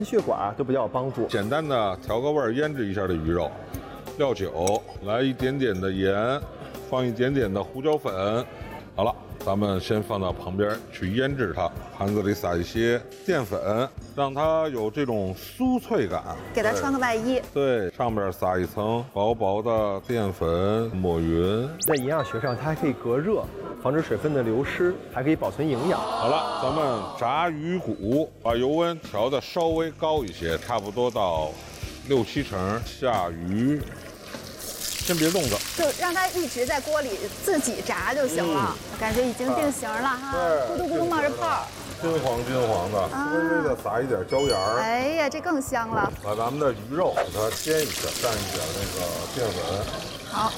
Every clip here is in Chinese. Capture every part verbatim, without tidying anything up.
血管啊都比较有帮助。 简单的调个味儿，腌制一下这鱼肉，料酒，来一点点的盐，放一点点的胡椒粉。好了，咱们先放到旁边去腌制它。盘子里撒一些淀粉，让它有这种酥脆感。 给它穿个外衣。 对，上边撒一层薄薄的淀粉，抹匀。 在营养学上，它还可以隔热，防止水分的流失，还可以保存营养。 好了，咱们炸鱼骨，把油温调的稍微高一些，差不多到六七成。下鱼，先别动它， 就让它一直在锅里自己炸就行了。嗯、感觉已经定型了哈，咕嘟咕嘟冒着泡。 金黄金黄的，微微的撒一点椒盐儿。 哎呀，这更香了。 把咱们的鱼肉给它煎一下，蘸一点那个淀粉。 好。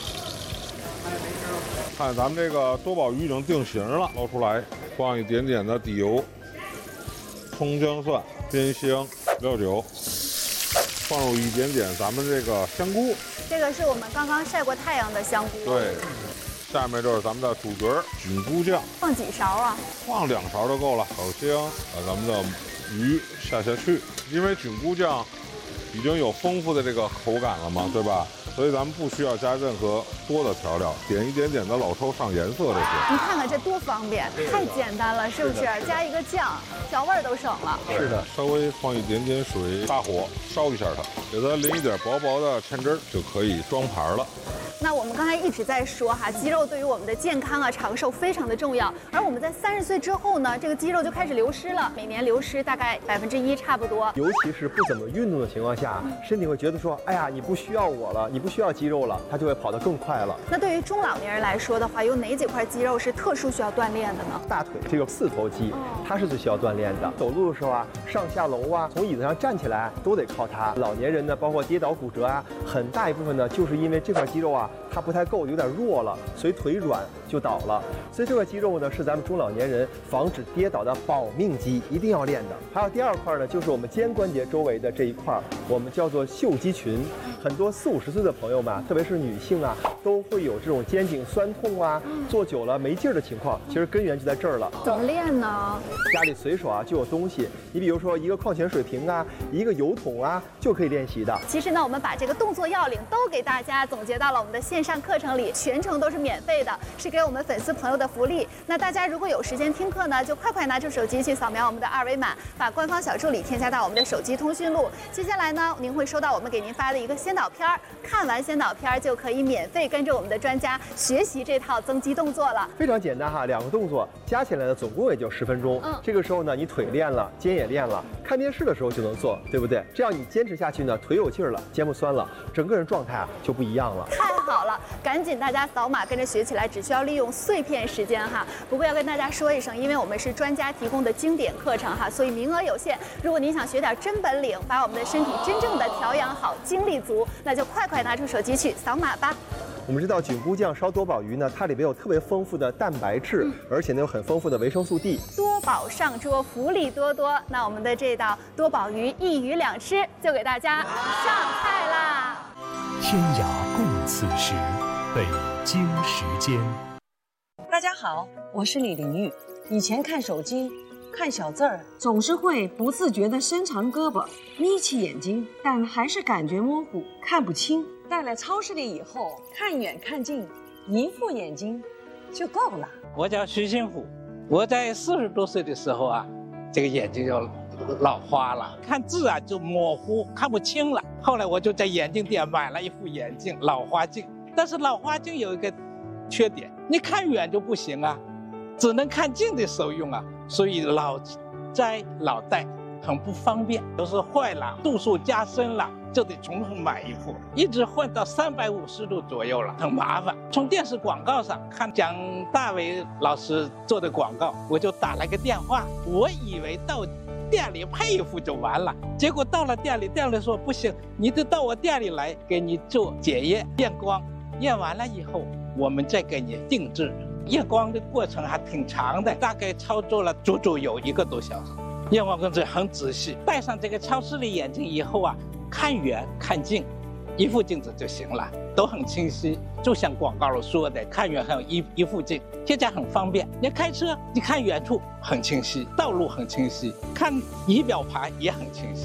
看咱们这个多宝鱼已经定型了，捞出来，放一点点的底油，葱姜蒜、煸香、料酒，放入一点点咱们这个香菇。 这个是我们刚刚晒过太阳的香菇。 对。下面就是咱们的主角菌菇酱， 放几勺啊？ 放两勺就够了。烤箱，把咱们的鱼下下去，因为菌菇酱已经有丰富的这个口感了嘛，对吧？所以咱们不需要加任何多的调料，点一点点的老抽上颜色就行。 你看看这多方便，太简单了，是不是？加一个酱，调味儿都省了。 是的， 稍微放一点点水，大火烧一下它，给它淋一点薄薄的芡汁儿，就可以装盘了。 那我们刚才一直在说哈，肌肉对于我们的健康啊、长寿非常的重要。而我们在三十岁之后呢，这个肌肉就开始流失了，每年流失大概百分之一差不多。 尤其是不怎么运动的情况下，身体会觉得说，哎呀，你不需要我了，你不需要肌肉了，它就会跑得更快了。 那对于中老年人来说的话，有哪几块肌肉是特殊需要锻炼的呢？ 大腿这个四头肌，它是最需要锻炼的。走路的时候啊，上下楼啊，从椅子上站起来都得靠它。老年人呢，包括跌倒骨折啊，很大一部分呢，就是因为这块肌肉啊，它不太够，有点弱了，所以腿软就倒了。所以这块肌肉呢，是咱们中老年人防止跌倒的保命肌，一定要练的。还有第二块呢，就是我们肩关节周围的这一块，我们叫做袖肌群。很多四五十岁的朋友们，特别是女性啊，都会有这种肩颈酸痛啊，坐久了没劲儿的情况。其实根源就在这儿了。 怎么练呢？家里随手啊就有东西，你比如说一个矿泉水瓶啊，一个油桶啊，就可以练习的。 其实呢，我们把这个动作要领都给大家总结到了我们的线上课程里，全程都是免费的，是给我们粉丝朋友的福利。那大家如果有时间听课呢，就快快拿出手机去扫描我们的二维码，把官方小助理添加到我们的手机通讯录。接下来呢，您会收到我们给您发的一个先导片儿，看完先导片儿就可以免费跟着我们的专家学习这套增肌动作了。 非常简单哈，两个动作加起来呢，总共也就十分钟。嗯，这个时候呢，你腿练了，肩也练了，看电视的时候就能做，对不对？这样你坚持下去呢，腿有劲儿了，肩不酸了，整个人状态啊就不一样了。 太好了，赶紧大家扫码跟着学起来，只需要利用碎片时间哈。不过要跟大家说一声，因为我们是专家提供的经典课程哈，所以名额有限。如果您想学点真本领，把我们的身体真正的调养好，精力足，那就快快拿出手机去扫码吧。 我们知道菌菇酱烧多宝鱼呢，它里边有特别丰富的蛋白质，嗯、而且呢有很丰富的维生素 D。 多宝上桌，福利多多。那我们的这道多宝鱼一鱼两吃，就给大家上菜啦！ 天涯共此时，北京时间。 大家好，我是李玲玉。以前看手机，看小字儿，总是会不自觉地伸长胳膊，眯起眼睛，但还是感觉模糊，看不清。到了超市里以后，看远看近，一副眼睛就够了。 我叫徐新虎，我在四十多岁的时候啊，这个眼睛就老花了，看字啊就模糊，看不清了。后来我就在眼镜店买了一副眼镜，老花镜。但是老花镜有一个缺点，你看远就不行啊，只能看近的时候用啊，所以老摘老戴很不方便，都是坏了，度数加深了。就得重新买一副，一直换到三百五十度左右了，很麻烦。从电视广告上看蒋大为老师做的广告，我就打了个电话，我以为到店里配一副就完了，结果到了店里，店里说不行，你得到我店里来给你做检验验光，验完了以后，我们再给你定制。验光的过程还挺长的，大概操作了足足有一个多小时。验光工作很仔细，戴上这个超视力眼镜以后啊，看远看近一副镜子就行了，都很清晰，就像广告说的，看远还有一一副镜，现在很方便。你开车，你看远处很清晰，道路很清晰，看仪表盘也很清晰。